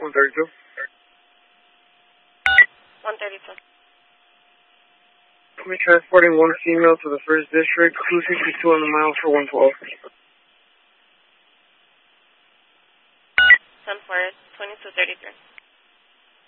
132. 132. We're transporting one female to the 1st District, 262 on the mile for 112. 10-4, 2233.